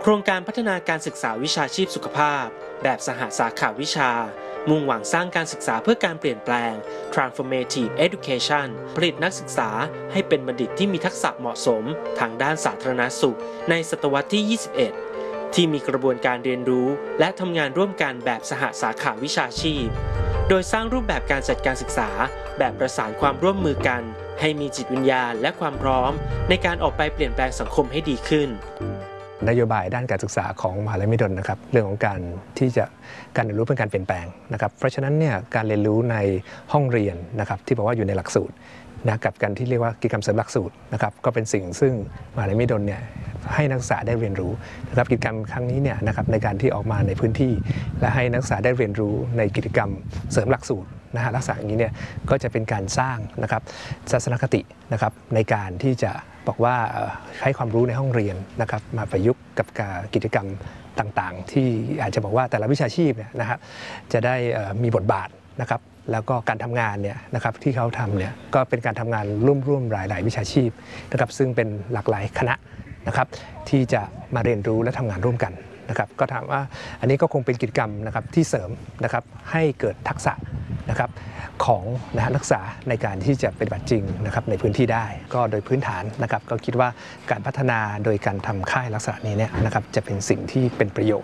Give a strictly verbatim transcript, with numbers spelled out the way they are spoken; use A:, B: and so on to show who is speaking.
A: รงการพัฒนาการศึกษาวิชาชีพสุขภาพแบบสหสาขาวิชามุ่งหวังสร้างการศึกษาเพื่อการเปลี่ยนแปลง transformative education ผลิตนักศึกษาให้เป็นบัณฑิตที่มีทักษะเหมาะสมทางด้านสาธารณสุขในศตวรรษที่ ยี่สิบเอ็ด ที่มีกระบวนการเรียนรู้และทำงานร่วมกันแบบสหสาขาวิชาชีพโดยสร้างรูปแบบการจัดการศึกษาแบบประสานความร่วมมือกันให้มีจิตวิญญาณและความพร้อมในการออกไปเปลี่ยนแปลงสังคมให้ดีขึ้น
B: นโยบายด้านการศึกษาของมหาลัยมหิดลนะครับเรื่องของการที่จะการเรียนรู้เป็นการเปลี่ยนแปลงนะครับเพราะฉะนั้นเนี่ยการเรียนรู้ในห้องเรียนนะครับที่บอกว่าอยู่ในหลักสูตรนะกับการที่เรียกว่ากิจกรรมเสริมหลักสูตรนะครับก็เป็นสิ่งซึ่งมหาลัยมหิดลเนี่ยให้นักศึกษาได้เรียนรู้นะครับกิจกรรมครั้งนี้เนี่ยนะครับในการที่ออกมาในพื้นที่และให้นักศึกษาได้เรียนรู้ในกิจกรรมเสริมหลักสูตรนะฮะลักษณะอย่างนี้เนี่ยก็จะเป็นการสร้างนะครับทัศนคตินะครับในการที่จะบอกว่าให้ความรู้ในห้องเรียนนะครับมาประยุกต์กับการกิจกรรมต่างๆที่อาจจะบอกว่าแต่ละวิชาชีพเนี่ยนะครับจะได้มีบทบาทนะครับแล้วก็การทำงานเนี่ยนะครับที่เขาทำเนี่ยก็เป็นการทำงานร่วมๆหลายๆวิชาชีพนะครับซึ่งเป็นหลากหลายคณะนะครับที่จะมาเรียนรู้และทำงานร่วมกันนะครับก็ถามว่าอันนี้ก็คงเป็นกิจกรรมนะครับที่เสริมนะครับให้เกิดทักษะนะครับของนักศึกษาในการที่จะปฏิบัติจริงนะครับในพื้นที่ได้ก็โดยพื้นฐานนะครับก็คิดว่าการพัฒนาโดยการทำค่ายลักษณะนี้เนี่ยนะครับจะเป็นสิ่งที่เป็นประโยชน์